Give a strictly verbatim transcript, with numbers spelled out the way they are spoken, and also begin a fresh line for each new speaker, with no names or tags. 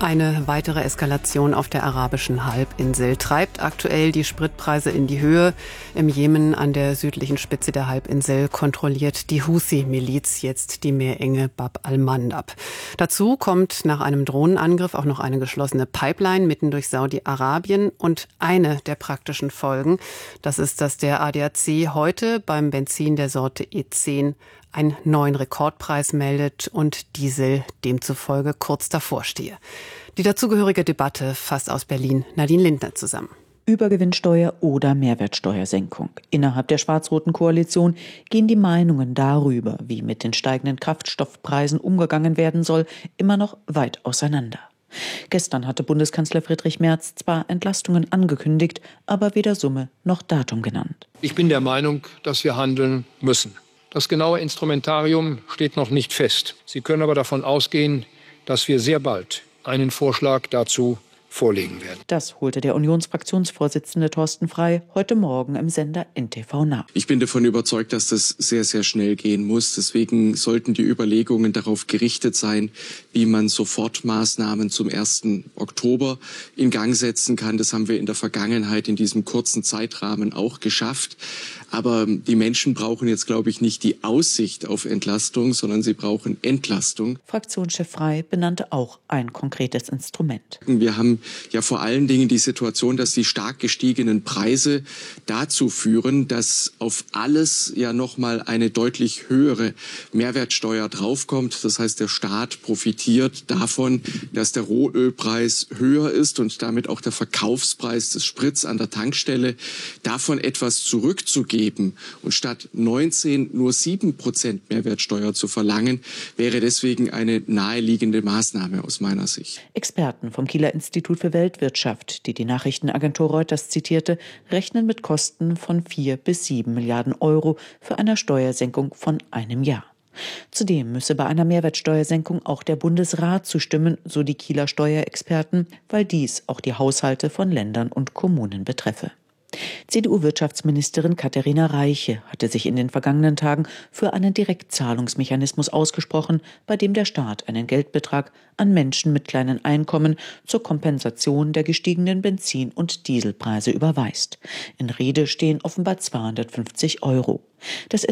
Eine weitere Eskalation auf der arabischen Halbinsel treibt aktuell die Spritpreise in die Höhe. Im Jemen an der südlichen Spitze der Halbinsel kontrolliert die Huthi-Miliz jetzt die Meerenge Bab al-Mandab. Dazu kommt nach einem Drohnenangriff auch noch eine geschlossene Pipeline mitten durch Saudi-Arabien. Und eine der praktischen Folgen, das ist, dass der A D A C heute beim Benzin der Sorte E zehn einen neuen Rekordpreis meldet und Diesel demzufolge kurz davor stehe. Die dazugehörige Debatte fasst aus Berlin Nadine Lindner zusammen.
Übergewinnsteuer oder Mehrwertsteuersenkung. Innerhalb der schwarz-roten Koalition gehen die Meinungen darüber, wie mit den steigenden Kraftstoffpreisen umgegangen werden soll, immer noch weit auseinander. Gestern hatte Bundeskanzler Friedrich Merz zwar Entlastungen angekündigt, aber weder Summe noch Datum genannt.
Ich bin der Meinung, dass wir handeln müssen. Das genaue Instrumentarium steht noch nicht fest. Sie können aber davon ausgehen, dass wir sehr bald einen Vorschlag dazu vorlegen werden.
Das holte der Unionsfraktionsvorsitzende Thorsten Frey heute Morgen im Sender N T V nach.
Ich bin davon überzeugt, dass das sehr, sehr schnell gehen muss. Deswegen sollten die Überlegungen darauf gerichtet sein, wie man Sofortmaßnahmen zum ersten Oktober in Gang setzen kann. Das haben wir in der Vergangenheit in diesem kurzen Zeitrahmen auch geschafft. Aber die Menschen brauchen jetzt, glaube ich, nicht die Aussicht auf Entlastung, sondern sie brauchen Entlastung.
Fraktionschef Frey benannte auch ein konkretes Instrument.
Wir haben ja vor allen Dingen die Situation, dass die stark gestiegenen Preise dazu führen, dass auf alles ja nochmal eine deutlich höhere Mehrwertsteuer draufkommt. Das heißt, der Staat profitiert davon, dass der Rohölpreis höher ist und damit auch der Verkaufspreis des Sprits an der Tankstelle, davon etwas zurückzugeben und statt neunzehn nur sieben Prozent Mehrwertsteuer zu verlangen, wäre deswegen eine naheliegende Maßnahme aus meiner Sicht.
Experten vom Kieler Institut für Weltwirtschaft, die die Nachrichtenagentur Reuters zitierte, rechnen mit Kosten von vier bis sieben Milliarden Euro für eine Steuersenkung von einem Jahr. Zudem müsse bei einer Mehrwertsteuersenkung auch der Bundesrat zustimmen, so die Kieler Steuerexperten, weil dies auch die Haushalte von Ländern und Kommunen betreffe. C D U-Wirtschaftsministerin Katharina Reiche hatte sich in den vergangenen Tagen für einen Direktzahlungsmechanismus ausgesprochen, bei dem der Staat einen Geldbetrag an Menschen mit kleinen Einkommen zur Kompensation der gestiegenen Benzin- und Dieselpreise überweist. In Rede stehen offenbar zweihundertfünfzig Euro. Das